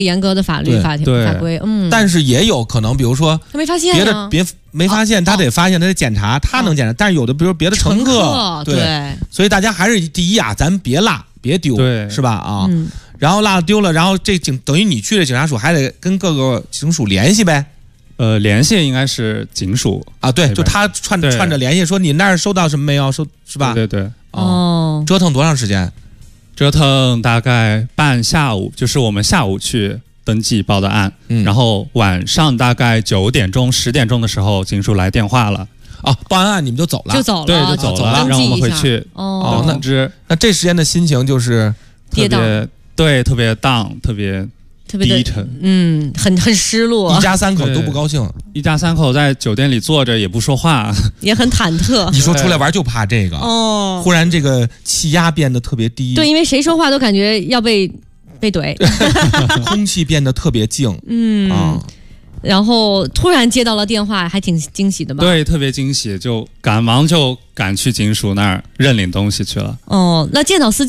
严格的法律法规， 但是也有可能，比如说他没发现， 没发现，他得发现，他得检查，他能检查，但是有的比如别的乘客， 对， 所以大家还是第一啊，咱别落，别丢，是吧？啊，然后落了丢了，然后这等于你去了警察署，还得跟各个警署联系呗。 联系应该是警署啊，对，就他串着联系，说你那儿收到什么没有？是吧？ 对。 哦，折腾多长时间？ 折腾大概半下午，就是我们下午去登记报的案，然后晚上大概9点钟、10点钟的时候，警署来电话了。 哦，报完案你们就走了， 就走了， 对，就走了，让我们回去。 哦， 那这时间的心情就是跌宕， 对，特别 down， 特别低沉， 很失落。 一家三口都不高兴， 一家三口在酒店里坐着也不说话， 也很忐忑。 你说出来玩就怕这个哦，忽然这个气压变得特别低， 对，因为谁说话都感觉要被怼， 空气变得特别静， 然后突然接到了电话，还挺惊喜的吧？ 对，特别惊喜，就赶忙就赶去警署那儿认领东西去了。 哦，那见到司机。